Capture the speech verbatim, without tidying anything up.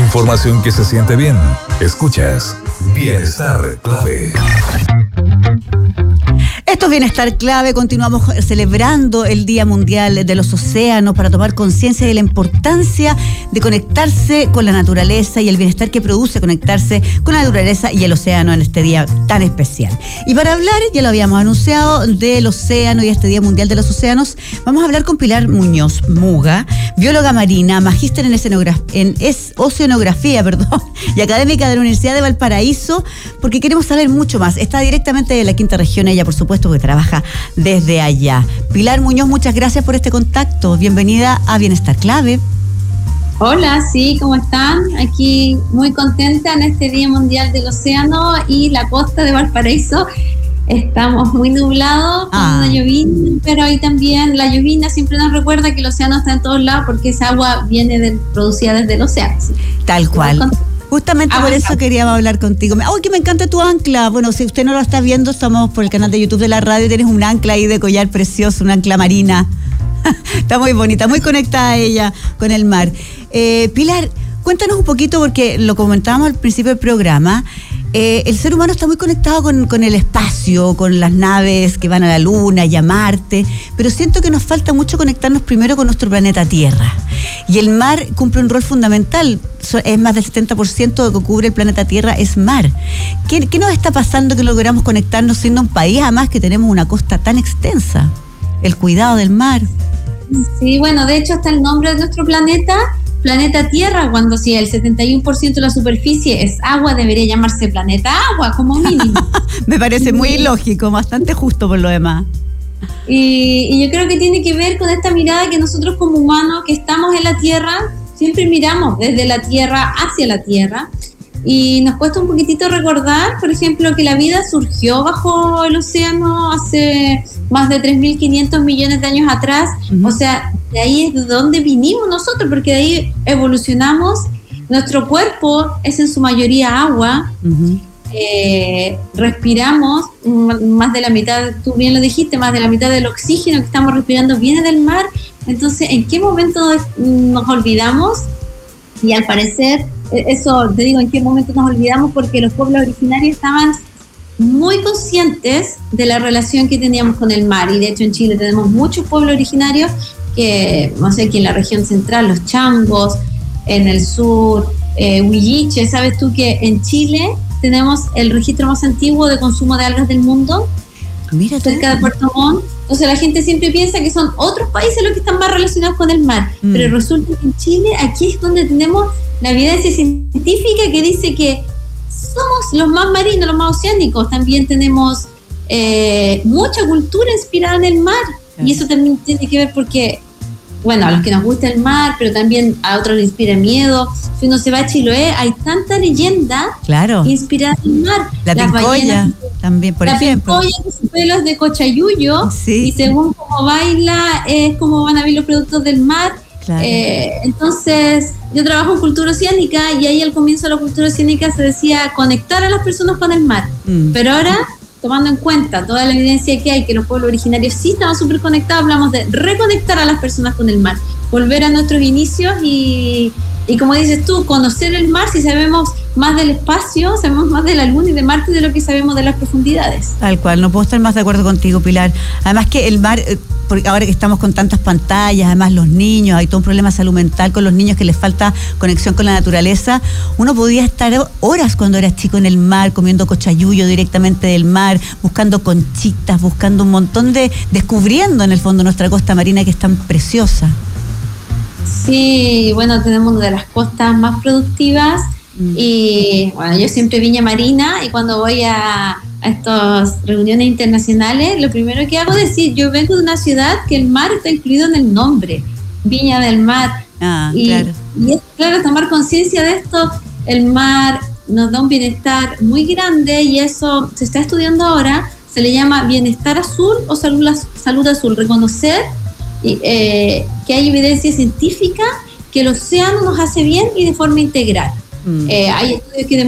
Información que se siente bien. Escuchas Bienestar Clave. Esto es Bienestar Clave. Continuamos celebrando el Día Mundial de los Océanos para tomar conciencia de la importancia de conectarse con la naturaleza y el bienestar que produce conectarse con la naturaleza y el océano en este día tan especial. Y para hablar, ya lo habíamos anunciado, del océano y este Día Mundial de los Océanos, vamos a hablar con Pilar Muñoz Muga, bióloga marina, magíster en, en es oceanografía perdón, y académica de la Universidad de Valparaíso, porque queremos saber mucho más. Está directamente de la quinta región, ella por supuesto, porque trabaja desde allá. Pilar Muñoz, muchas gracias por este contacto. Bienvenida a Bienestar Clave. Hola, sí, ¿cómo están? Aquí muy contenta en este Día Mundial del Océano y la costa de Valparaíso. Estamos muy nublados con ah. una llovina, pero ahí también la llovina siempre nos recuerda que el océano está en todos lados porque esa agua viene de, producida desde el océano. ¿Sí? Tal cual. Justamente ah, por eso queríamos hablar contigo. ¡Ay, que me encanta tu ancla! Bueno, si usted no lo está viendo, estamos por el canal de YouTube de la radio, tienes un ancla ahí de collar precioso, una ancla marina. Está muy bonita, muy conectada ella con el mar. Eh, Pilar, cuéntanos un poquito, porque lo comentábamos al principio del programa, eh, el ser humano está muy conectado con, con el espacio, con las naves que van a la Luna y a Marte, pero siento que nos falta mucho conectarnos primero con nuestro planeta Tierra. Y el mar cumple un rol fundamental, es más del setenta por ciento de lo que cubre el planeta Tierra es mar. ¿Qué, qué nos está pasando que logramos conectarnos siendo un país, además que tenemos una costa tan extensa? El cuidado del mar. Sí, bueno, de hecho hasta el nombre de nuestro planeta, planeta Tierra, cuando si el setenta y uno por ciento de la superficie es agua, debería llamarse planeta agua, como mínimo. Me parece muy lógico, bastante justo por lo demás. Y, y yo creo que tiene que ver con esta mirada que nosotros como humanos que estamos en la Tierra, siempre miramos desde la Tierra hacia la Tierra, y nos cuesta un poquitito recordar, por ejemplo, que la vida surgió bajo el océano hace más de tres mil quinientos millones de años atrás. Uh-huh. O sea, de ahí es de donde vinimos nosotros, porque de ahí evolucionamos. Nuestro cuerpo es en su mayoría agua. Uh-huh. Eh, respiramos más de la mitad, tú bien lo dijiste, más de la mitad del oxígeno que estamos respirando viene del mar. Entonces, ¿en qué momento nos olvidamos? Y al parecer, eso te digo, ¿en qué momento nos olvidamos? Porque los pueblos originarios estaban muy conscientes de la relación que teníamos con el mar, y de hecho en Chile tenemos muchos pueblos originarios que, no sé, aquí en la región central, los changos, en el sur, eh, huilliche. ¿Sabes tú que en Chile tenemos el registro más antiguo de consumo de algas del mundo? Mira, cerca de Puerto Montt. Entonces la gente siempre piensa que son otros países los que están más relacionados con el mar, mm. pero resulta que en Chile, aquí es donde tenemos la evidencia científica que dice que somos los más marinos, los más oceánicos. También tenemos eh, mucha cultura inspirada en el mar, mm. y eso también tiene que ver porque, bueno, a los que nos gusta el mar, pero también a otros les inspira miedo. Si uno se va a Chiloé, hay tanta leyenda claro. inspirada en el mar. La pincoya también, por la ejemplo. La pincoya, que su pelo es de cochayuyo, sí. y según cómo baila, es como van a ver los productos del mar. Claro. Eh, entonces, yo trabajo en cultura oceánica, y ahí al comienzo de la cultura oceánica se decía conectar a las personas con el mar. Mm. Pero ahora, tomando en cuenta toda la evidencia que hay, que los pueblos originarios sí estaban súper conectados, hablamos de reconectar a las personas con el mar, volver a nuestros inicios y, y como dices tú, conocer el mar. Si sabemos más del espacio, sabemos más de la Luna y de Marte de lo que sabemos de las profundidades. Tal cual, no puedo estar más de acuerdo contigo, Pilar. Además que el mar, porque ahora que estamos con tantas pantallas, además los niños, hay todo un problema de salud mental con los niños que les falta conexión con la naturaleza. Uno podía estar horas cuando era chico en el mar, comiendo cochayuyo directamente del mar, buscando conchitas, buscando un montón de, descubriendo en el fondo nuestra costa marina que es tan preciosa. Sí, bueno, tenemos una de las costas más productivas, mm. y bueno, yo siempre Viña Marina, y cuando voy a, a estas reuniones internacionales, lo primero que hago es decir, yo vengo de una ciudad que el mar está incluido en el nombre, Viña del Mar. Ah, y, claro. y es claro, tomar conciencia de esto. El mar nos da un bienestar muy grande, y eso se está estudiando ahora, se le llama bienestar azul o salud, salud azul, reconocer Y, eh, que hay evidencia científica que el océano nos hace bien y de forma integral. Mm. Eh, hay estudios que